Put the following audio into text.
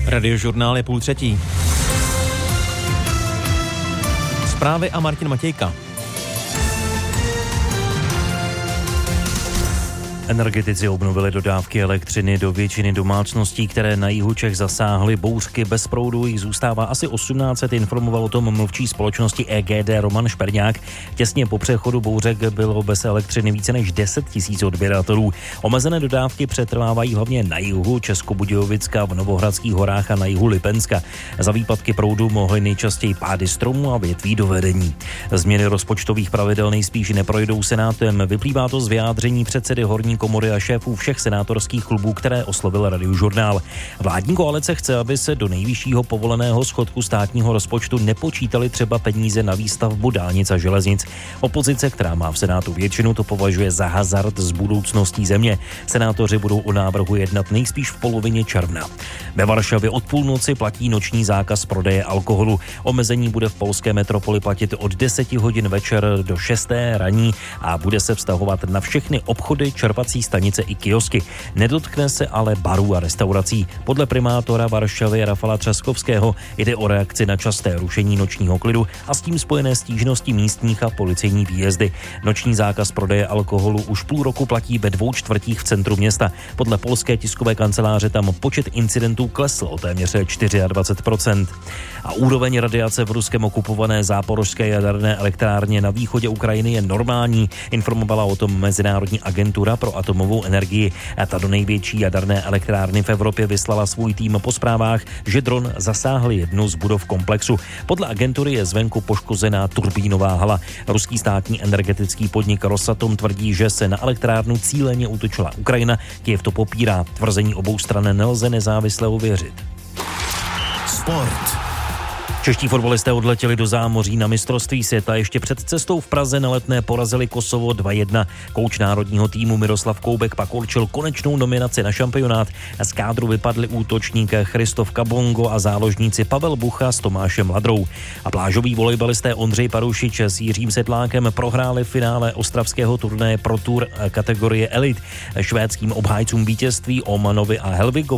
Radiožurnál je 2:30. Zprávy a Martin Matějka. Energetici obnovili dodávky elektřiny do většiny domácností, které na jihu Čech zasáhly bouřky. Bez proudu jich zůstává asi 1800, informoval o tom mluvčí společnosti EGD Roman Šperňák. Těsně po přechodu bouřek bylo bez elektřiny více než 10 000 odběratelů. Omezené dodávky přetrvávají hlavně na jihu Českobudějovicka, v Novohradských horách a na jihu Lipenska. Za výpadky proudu mohly nejčastěji pády stromů a větví do vedení. Změny rozpočtových pravidel nejspíš neprojdou Senátem. Vyplývá to z vyjádření předsedy horní komory a šéfů všech senátorských klubů, které oslovil Radiožurnál. Vládní koalice chce, aby se do nejvyššího povoleného schodku státního rozpočtu nepočítali třeba peníze na výstavbu dálnic a železnic. Opozice, která má v Senátu většinu, to považuje za hazard s budoucností země. Senátoři budou o návrhu jednat nejspíš v polovině června. Ve Varšavě od půlnoci platí noční zákaz prodeje alkoholu. Omezení bude v polské metropoli platit od 10 hodin večer do 6 raní a bude se vztahovat na všechny obchody, čerpací stanice i kiosky. Nedotkne se ale barů a restaurací. Podle primátora Varšavy Rafala Třaskovského jde o reakci na časté rušení nočního klidu a s tím spojené stížnosti místních a policejní výjezdy. Noční zákaz prodeje alkoholu už půl roku platí ve 2/4 v centru města. Podle polské tiskové kanceláře tam počet incidentů klesl o téměř 24%. A úroveň radiace v Ruskem okupované záporožské jaderné elektrárně na východě Ukrajiny je normální, informovala o tom Mezinárodní agentura pro atomovou energii. A ta do největší jaderné elektrárny v Evropě vyslala svůj tým po zprávách, že dron zasáhl jednu z budov komplexu. Podle agentury je zvenku poškozená turbínová hala. Ruský státní energetický podnik Rosatom tvrdí, že se na elektrárnu cíleně útočila Ukrajina. Kyjev to popírá. Tvrzení obou stran nelze nezávisle ověřit. Sport. Čeští fotbalisté odletěli do zámoří na mistrovství světa. Ještě před cestou v Praze na Letné porazili Kosovo 2-1. Kouč národního týmu Miroslav Koubek pak určil konečnou nominaci na šampionát. Z kádru vypadli útočník Christof Kabongo a záložníci Pavel Bucha s Tomášem Ladrou. A plážoví volejbalisté Ondřej Parušič s Jiřím Sedlákem prohráli v finále ostravského turnaje Pro Tour kategorie Elite. Švédským obhájcům vítězství Omanovi a Helvigovi